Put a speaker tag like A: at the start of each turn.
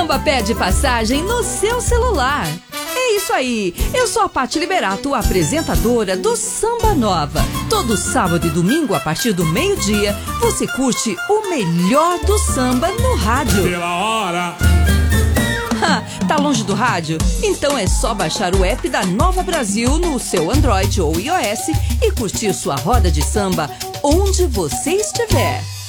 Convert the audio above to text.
A: samba pede passagem no seu celular. É isso aí, eu sou a Paty Liberato, apresentadora do Samba Nova. Todo sábado e domingo, a partir do meio-dia, você curte o melhor do samba no rádio.
B: Pela hora.
A: Tá longe do rádio? Então é só baixar o app da Nova Brasil no seu Android ou iOS e curtir sua roda de samba onde você estiver.